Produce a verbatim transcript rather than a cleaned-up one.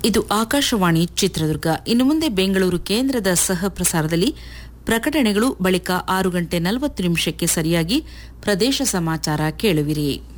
ಇದು ಆಕಾಶವಾಣಿ ಚಿತ್ರದುರ್ಗ. ಇನ್ನು ಮುಂದೆ ಬೆಂಗಳೂರು ಕೇಂದ್ರದ ಸಹ ಪ್ರಸಾರದಲ್ಲಿ ಪ್ರಕಟಣೆಗಳು, ಬಳಿಕ ಆರು ಗಂಟೆ ನಲವತ್ತು ನಿಮಿಷಕ್ಕೆ ಸರಿಯಾಗಿ ಪ್ರದೇಶ ಸಮಾಚಾರ ಕೇಳುವಿರಿ.